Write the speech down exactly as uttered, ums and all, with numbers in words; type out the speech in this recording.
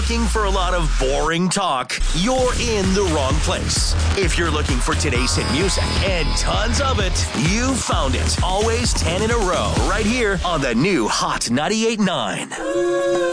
looking for a lot of boring talk, you're in the wrong place. If you're looking for today's hit music and tons of it, you found it. Always ten in a row right here on the new Hot ninety-eight point nine.